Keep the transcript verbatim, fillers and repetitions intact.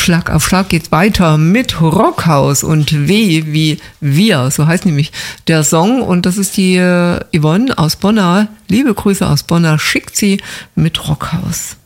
Schlag auf Schlag geht weiter mit Rockhaus und W wie wir, so heißt nämlich der Song. Und das ist die äh, Yvonne aus Bonn. Liebe Grüße aus Bonn, schickt sie mit Rockhaus.